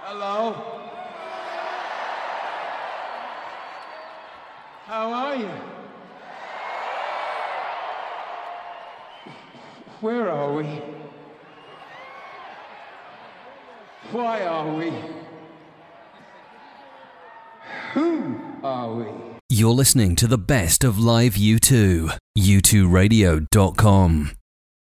Hello? How are you? Where are we? Why are we? Who are we? You're listening to the best of live U2. U2Radio.com.